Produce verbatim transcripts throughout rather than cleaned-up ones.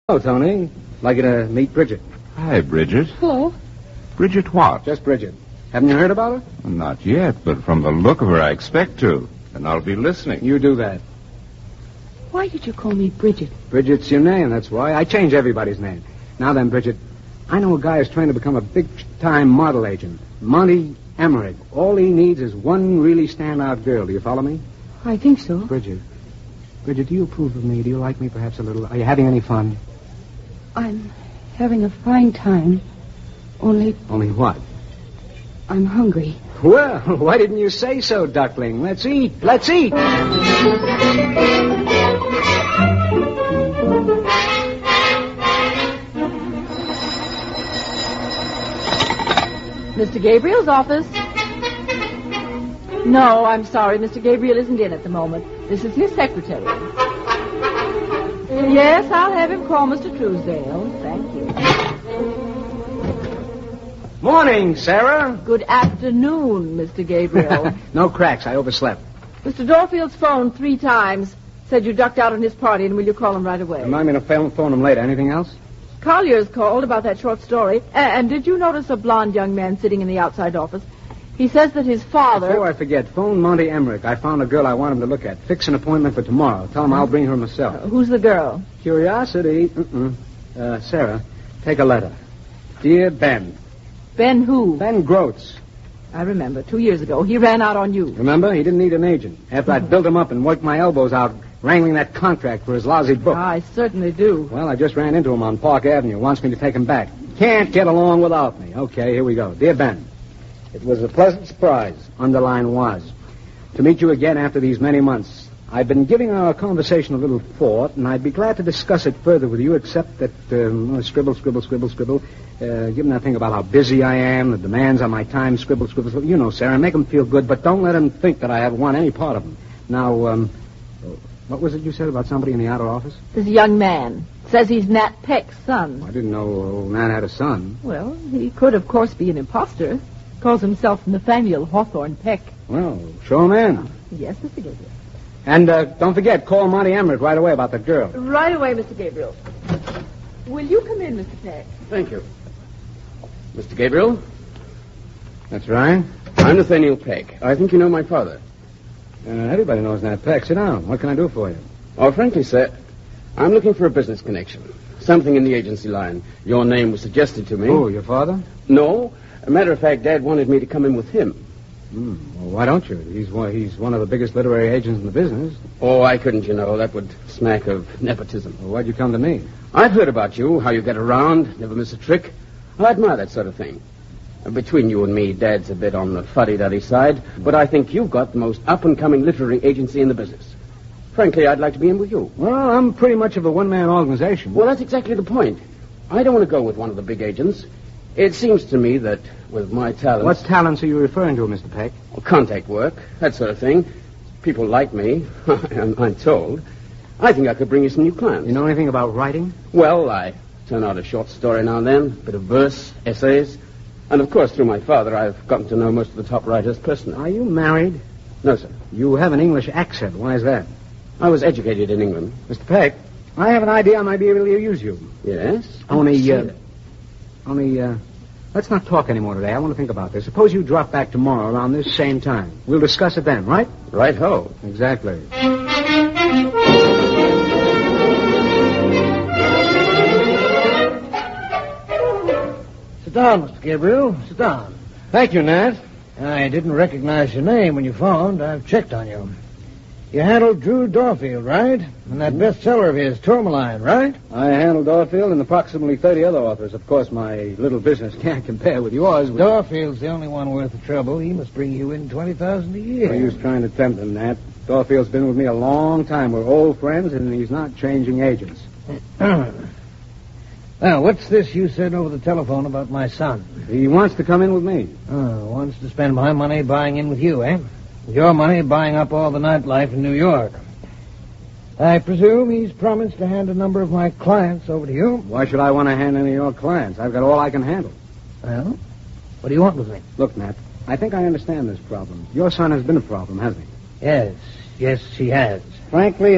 Hello, Tony. Like you to meet Bridget. Hi, Bridget. Hello. Bridget what? Just Bridget. Haven't you heard about her? Not yet, but from the look of her, I expect to. And I'll be listening. You do that. Why did you call me Bridget? Bridget's your name, that's why. I change everybody's name. Now then, Bridget, I know a guy who's trying to become a big-time model agent. Monty Emmerich. All he needs is one really standout girl. Do you follow me? I think so. Bridget. Bridget, do you approve of me? Do you like me perhaps a little? Are you having any fun? I'm having a fine time. Only... Only what? I'm hungry. Well, why didn't you say so, duckling? Let's eat. Let's eat. Mister Gabriel's office. No, I'm sorry. Mister Gabriel isn't in at the moment. This is his secretary. Yes, I'll have him call Mister Truesdale. Thank you. Morning, Sarah. Good afternoon, Mister Gabriel. No cracks. I overslept. Mister Dorfield's phoned three times. Said you ducked out on his party, and will you call him right away? Remind me to phone, phone him later. Anything else? Collier's called about that short story. A- and did you notice a blonde young man sitting in the outside office? He says that his father... Before I forget, phone Monty Emmerich. I found a girl I want him to look at. Fix an appointment for tomorrow. Tell him I'll bring her myself. Uh, who's the girl? Curiosity. Mm-mm. Uh, Sarah, take a letter. Dear Ben. Ben who? Ben Groats. I remember. Two years ago, he ran out on you. Remember? He didn't need an agent. After I'd built him up and worked my elbows out wrangling that contract for his lousy book. I certainly do. Well, I just ran into him on Park Avenue. Wants me to take him back. Can't get along without me. Okay, here we go. Dear Ben, it was a pleasant surprise, underline was, to meet you again after these many months. I've been giving our conversation a little thought, and I'd be glad to discuss it further with you, except that, um, scribble, scribble, scribble, scribble, uh, give them that thing about how busy I am, the demands on my time, scribble, scribble, scribble. You know, Sarah, make them feel good, but don't let them think that I have want any part of them. Now, um, what was it you said about somebody in the outer office? This young man says he's Nat Peck's son. I didn't know old Nat had a son. Well, he could, of course, be an imposter. Calls himself Nathaniel Hawthorne Peck. Well, show him in. Yes, Mister Gabriel. And uh, don't forget, call Monty Emmerich right away about that girl. Right away, Mister Gabriel. Will you come in, Mister Peck? Thank you. Mister Gabriel? That's right. I'm Nathaniel Peck. I think you know my father. Uh, everybody knows Nat Peck. Sit down. What can I do for you? Oh, frankly, sir, I'm looking for a business connection. Something in the agency line. Your name was suggested to me. Oh, your father? No. As a matter of fact, Dad wanted me to come in with him. Hmm. Well, why don't you? He's one, he's one of the biggest literary agents in the business. Oh, I couldn't, you know. That would smack of nepotism. Well, why'd you come to me? I've heard about you, how you get around, never miss a trick. I admire that sort of thing. Uh, Between you and me, Dad's a bit on the fuddy-duddy side, but I think you've got the most up-and-coming literary agency in the business. Frankly, I'd like to be in with you. Well, I'm pretty much of a one-man organization. Well, that's exactly the point. I don't want to go with one of the big agents. It seems to me that with my talents... What talents are you referring to, Mister Peck? Well, contact work, that sort of thing. People like me, I'm, I'm told. I think I could bring you some new clients. You know anything about writing? Well, I turn out a short story now and then, a bit of verse, essays. And, of course, through my father, I've gotten to know most of the top writers personally. Are you married? No, sir. You have an English accent. Why is that? I was educated in England. Mister Peck, I have an idea I might be able to use you. Yes? Only, uh, only, uh, let's not talk anymore today. I want to think about this. Suppose you drop back tomorrow around this same time. We'll discuss it then, right? Right-ho. Exactly. Sit down, Mister Gabriel. Sit down. Thank you, Nat. I didn't recognize your name when you phoned. I've checked on you. You handled Drew Dorfield, right? And that bestseller of his, Tourmaline, right? I handled Dorfield and approximately thirty other authors. Of course, my little business can't compare with yours. With... Dorfield's the only one worth the trouble. He must bring you in twenty thousand a year. Well, he was trying to tempt him, Nat. Dorfield's been with me a long time. We're old friends, and he's not changing agents. Now, what's this you said over the telephone about my son? He wants to come in with me. Oh, wants to spend my money buying in with you, eh? Your money buying up all the nightlife in New York. I presume he's promised to hand a number of my clients over to you. Why should I want to hand any of your clients? I've got all I can handle. Well, what do you want with me? Look, Nat, I think I understand this problem. Your son has been a problem, hasn't he? Yes, yes, he has. Frankly,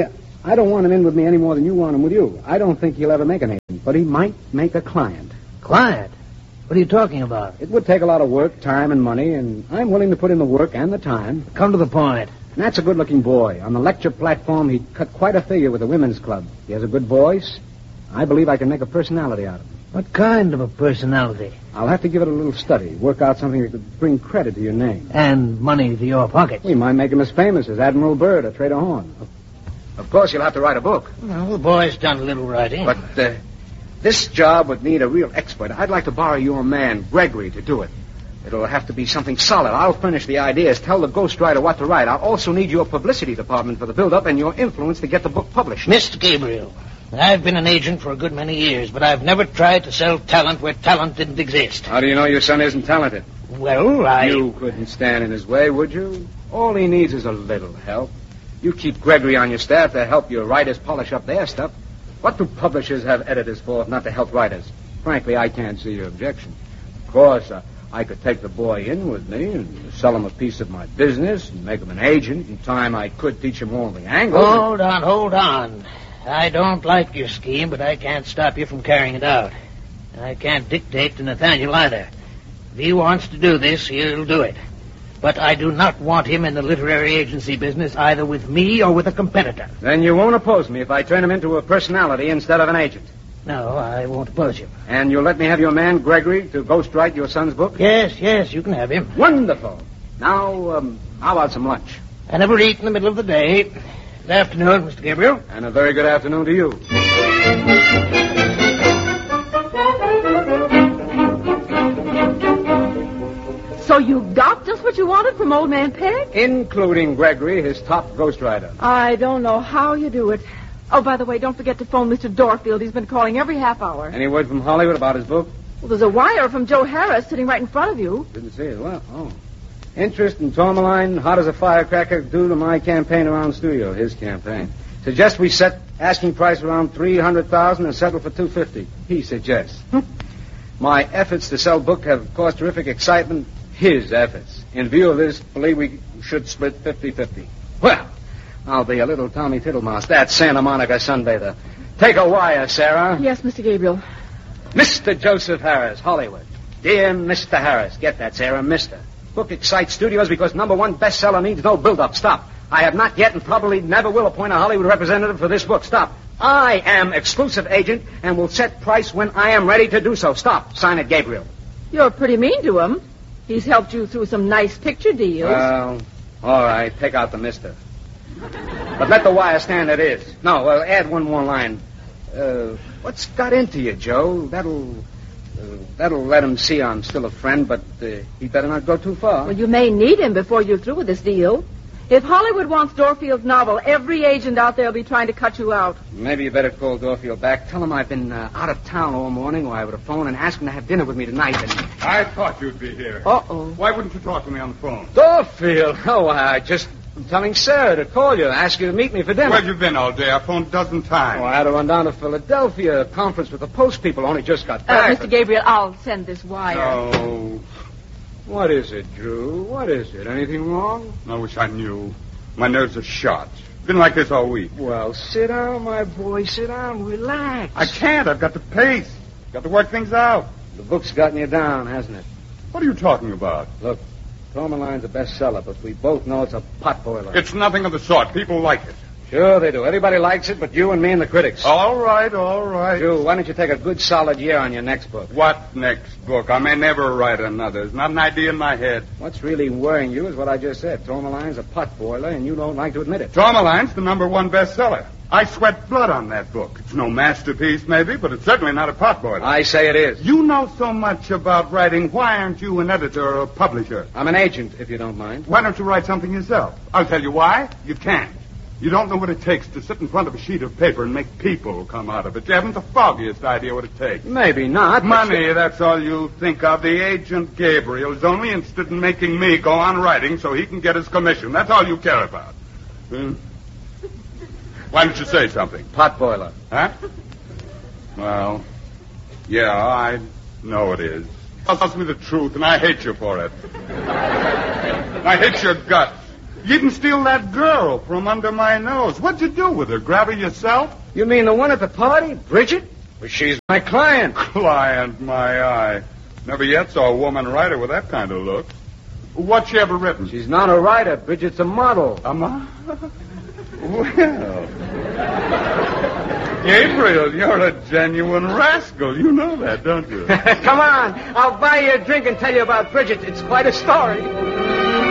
I don't want him in with me any more than you want him with you. I don't think he'll ever make an agent, but he might make a client. Client? What are you talking about? It would take a lot of work, time, and money, and I'm willing to put in the work and the time. Come to the point. Nat's a good-looking boy. On the lecture platform, he cut quite a figure with the women's club. He has a good voice. I believe I can make a personality out of him. What kind of a personality? I'll have to give it a little study, work out something that could bring credit to your name. And money to your pocket. We might make him as famous as Admiral Byrd or Trader Horn. Of course, you'll have to write a book. Well, the boy's done a little writing. But uh, this job would need a real expert. I'd like to borrow your man, Gregory, to do it. It'll have to be something solid. I'll furnish the ideas, tell the ghostwriter what to write. I'll also need your publicity department for the build-up and your influence to get the book published. Mister Gabriel, I've been an agent for a good many years, but I've never tried to sell talent where talent didn't exist. How do you know your son isn't talented? Well, I... You couldn't stand in his way, would you? All he needs is a little help. You keep Gregory on your staff to help your writers polish up their stuff. What do publishers have editors for if not to help writers? Frankly, I can't see your objection. Of course, uh, I could take the boy in with me and sell him a piece of my business and make him an agent. In time, I could teach him all the angles. Hold on, hold on. I don't like your scheme, but I can't stop you from carrying it out. I can't dictate to Nathaniel either. If he wants to do this, he'll do it. But I do not want him in the literary agency business either with me or with a competitor. Then you won't oppose me if I turn him into a personality instead of an agent. No, I won't oppose you. And you'll let me have your man, Gregory, to ghostwrite your son's book? Yes, yes, you can have him. Wonderful. Now, um, how about some lunch? I never eat in the middle of the day. Good afternoon, Mister Gabriel. And a very good afternoon to you. So you got just what you wanted from Old Man Peg? Including Gregory, his top ghostwriter. I don't know how you do it. Oh, by the way, don't forget to phone Mister Dorfield. He's been calling every half hour. Any word from Hollywood about his book? Well, there's a wire from Joe Harris sitting right in front of you. Didn't see it. Well, oh. Interest in Tourmaline, hot as a firecracker, due to my campaign around studio, his campaign. Suggest we set asking price around three hundred thousand dollars and settle for two hundred fifty dollars. He suggests. My efforts to sell book have caused terrific excitement. His efforts. In view of this, believe we should split fifty-fifty. Well, I'll be a little Tommy Tittlemouse, that Santa Monica sunbather. Take a wire, Sarah. Yes, Mister Gabriel. Mister Joseph Harris, Hollywood. Dear Mister Harris. Get that, Sarah, Mister Book excites studios because number one bestseller needs no build-up. Stop. I have not yet and probably never will appoint a Hollywood representative for this book. Stop. I am exclusive agent and will set price when I am ready to do so. Stop. Sign it, Gabriel. You're pretty mean to him. He's helped you through some nice picture deals. Well, all right. Take out the mister. But let the wire stand it is. No, well, add one more line. Uh, what's got into you, Joe? That'll... Uh, that'll let him see I'm still a friend, but uh, he better not go too far. Well, you may need him before you're through with this deal. If Hollywood wants Dorfield's novel, every agent out there will be trying to cut you out. Maybe you better call Dorfield back. Tell him I've been uh, out of town all morning, or I would have phoned and asked him to have dinner with me tonight. And... I thought you'd be here. Uh-oh. Why wouldn't you talk to me on the phone? Dorfield? Oh, I just... I'm telling Sarah to call you, ask you to meet me for dinner. Where have you been all day? I phoned a dozen times. Oh, I had to run down to Philadelphia, a conference with the post people. Only just got back. Uh, Mister Gabriel, I'll send this wire. No. What is it, Drew? What is it? Anything wrong? I wish I knew. My nerves are shot. Been like this all week. Well, sit down, my boy. Sit down. Relax. I can't. I've got to pace. Got to work things out. The book's gotten you down, hasn't it? What are you talking about? Look, Tourmaline's a bestseller, but we both know it's a potboiler. It's nothing of the sort. People like it. Sure they do. Everybody likes it, but you and me and the critics. All right, all right. Drew, why don't you take a good solid year on your next book? What next book? I may never write another. There's not an idea in my head. What's really worrying you is what I just said. Tourmaline's a potboiler, and you don't like to admit it. Tourmaline's the number one bestseller. I sweat blood on that book. It's no masterpiece, maybe, but it's certainly not a potboiler. I say it is. You know so much about writing. Why aren't you an editor or a publisher? I'm an agent, if you don't mind. Why don't you write something yourself? I'll tell you why. You can't. You don't know what it takes to sit in front of a sheet of paper and make people come out of it. You haven't the foggiest idea what it takes. Maybe not. Money, you... that's all you think of. The agent Gabriel is only interested in making me go on writing so he can get his commission. That's all you care about. Hmm? Why don't you say something? Potboiler. Huh? Well, yeah, I know it is. Tell me the truth, and I hate you for it. I hate your guts. You didn't steal that girl from under my nose. What'd you do with her? Grab her yourself? You mean the one at the party? Bridget? Well, she's my client. Client, my eye. Never yet saw a woman writer with that kind of look. What's she ever written? She's not a writer. Bridget's a model. A model? Well... Gabriel, you're a genuine rascal. You know that, don't you? Come on. I'll buy you a drink and tell you about Bridget. It's quite a story.